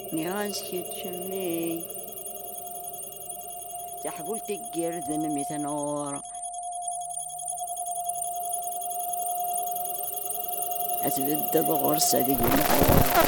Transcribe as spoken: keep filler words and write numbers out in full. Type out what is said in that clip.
نيانسكي تشمي تحبول تجير ذنمي تنور أتبدأ بغرسة دي